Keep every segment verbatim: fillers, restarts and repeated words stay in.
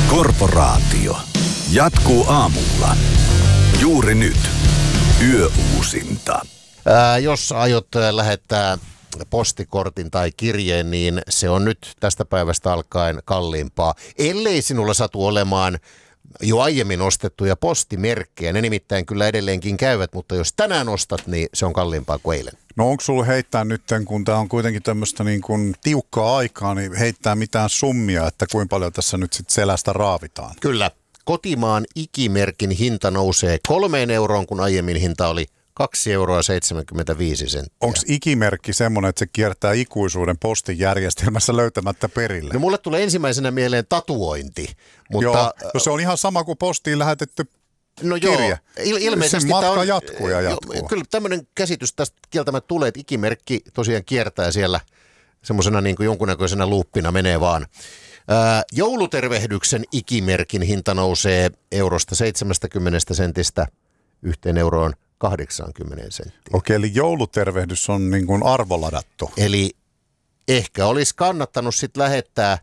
Korporaatio jatkuu aamulla. Juuri nyt. Yöuusinta. Ää, jos aiot lähettää postikortin tai kirjeen, niin se on nyt tästä päivästä alkaen kalliimpaa. Ellei sinulla satu olemaan jo aiemmin ostettuja postimerkkejä. Ne nimittäin kyllä edelleenkin käyvät, mutta jos tänään ostat, niin se on kalliimpaa kuin eilen. No onko sulla heittää nyt, kun tämä on kuitenkin tämmöistä niin kuin tiukkaa aikaa, niin heittää mitään summia, että kuinka paljon tässä nyt sitten selästä raavitaan? Kyllä. Kotimaan ikimerkin hinta nousee kolmeen euroon, kun aiemmin hinta oli kaksi euroa seitsemänkymmentäviisi senttiä. Onko ikimerkki semmoinen, että se kiertää ikuisuuden postin järjestelmässä löytämättä perille? No mulle tulee ensimmäisenä mieleen tatuointi. Mutta Joo, no se on ihan sama kuin postiin lähetetty no kirje. Joo, il- ilmeisesti se matka on, jatkuu ja jatkuu. Jo, kyllä tämmöinen käsitys tästä kieltämättä tulee, että ikimerkki tosiaan kiertää siellä semmoisena niin kuin jonkunnäköisenä luuppina menee vaan. Ää, joulutervehdyksen ikimerkin hinta nousee eurosta seitsemänkymmentä sentistä yhteen euroon kahdeksankymmentä senttiä. Okei, eli joulutervehdys on niin kuin arvoladattu. Eli ehkä olisi kannattanut sitten lähettää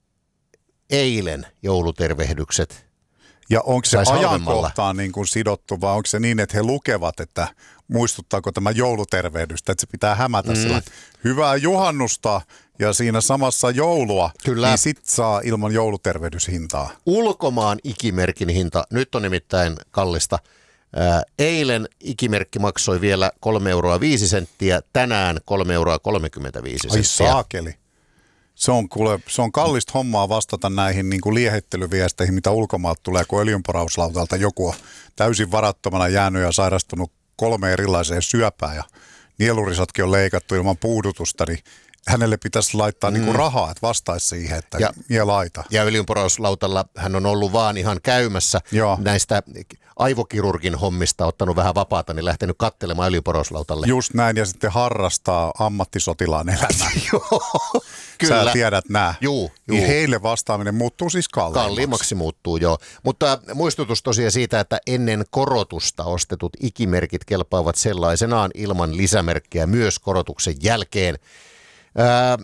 eilen joulutervehdykset. Ja onko se Saisi ajankohtaan niin kuin sidottu, vai onko se niin, että he lukevat, että muistuttaako tämä joulutervehdystä, että se pitää hämätä mm. sillä, hyvää juhannusta ja siinä samassa joulua, Kyllä. niin sit saa ilman joulutervehdyshintaa. Ulkomaan ikimerkin hinta, nyt on nimittäin kallista. Ää, eilen ikimerkki maksoi vielä kolme euroa viisi senttiä, tänään kolme euroa kolmekymmentäviisi senttiä. Ai saakeli. Se on, kuule, se on kallista hommaa vastata näihin niin kuin liehittelyviesteihin, mitä ulkomaat tulee, kun öljynporauslautalta joku on täysin varattomana jäänyt ja sairastunut kolme erilaiseen syöpään ja nielurisatkin on leikattu ilman puudutusta, niin hänelle pitäisi laittaa mm. niin kuin rahaa, että vastaisi siihen, että ja, mie laita. Ja öljynporauslautalla hän on ollut vaan ihan käymässä Joo. näistä aivokirurgin hommista, ottanut vähän vapaata, niin lähtenyt katselemaan öljynporauslautalle. Just näin, ja sitten harrastaa ammattisotilaan elämää. Joo, kyllä. Sä tiedät nää. Juu, juu. Niin heille vastaaminen muuttuu siis kalliimmaksi. Kalliimmaksi muuttuu, joo. Mutta muistutus tosiaan siitä, että ennen korotusta ostetut ikimerkit kelpaavat sellaisenaan ilman lisämerkkiä myös korotuksen jälkeen. Ää,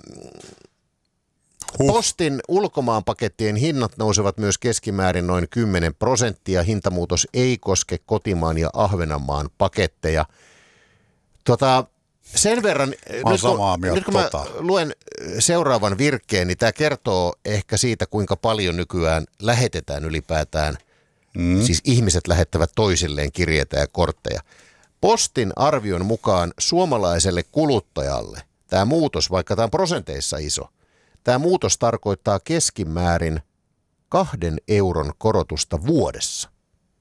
huh. Postin ulkomaanpakettien hinnat nousevat myös keskimäärin noin kymmenen prosenttia. Hintamuutos ei koske kotimaan ja Ahvenanmaan paketteja. Tota, sen verran, nyt kun, mieltä, nyt kun mä tota. luen seuraavan virkkeen, niin tämä kertoo ehkä siitä, kuinka paljon nykyään lähetetään ylipäätään. Mm. Siis ihmiset lähettävät toisilleen kirjeitä ja kortteja. Postin arvion mukaan suomalaiselle kuluttajalle tämä muutos, vaikka tämä on prosenteissa iso, tämä muutos tarkoittaa keskimäärin kahden euron korotusta vuodessa.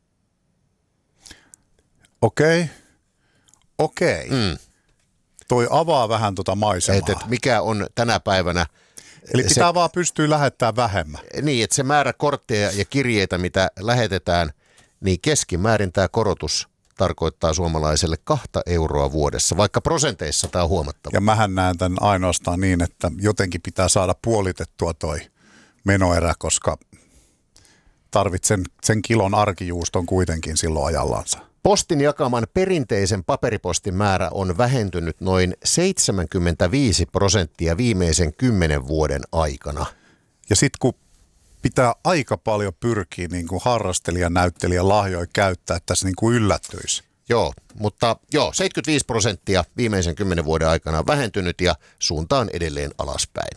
Okei, okay. okei. Okay. Mm. Toi avaa vähän tota maisemaa. Et, et mikä on tänä päivänä. Eli pitää se, vaan pystyä lähettämään vähemmän. Niin, että se määrä kortteja ja kirjeitä, mitä lähetetään, niin keskimäärin tämä korotus tarkoittaa suomalaiselle kahta euroa vuodessa, vaikka prosenteissa tämä on huomattava. Ja mähän näen tämän ainoastaan niin, että jotenkin pitää saada puolitettua toi menoerä, koska tarvitsen sen kilon arkijuuston kuitenkin silloin ajallansa. Postin jakaman perinteisen paperipostin määrä on vähentynyt noin seitsemänkymmentäviisi prosenttia viimeisen kymmenen vuoden aikana. Ja sitten kun pitää aika paljon pyrkiä niin kuin harrastelijan, näyttelijän lahjoja käyttää, että tässä niin kuin yllättyisi. Joo, mutta joo, seitsemänkymmentäviisi prosenttia viimeisen kymmenen vuoden aikana on vähentynyt ja suunta on edelleen alaspäin.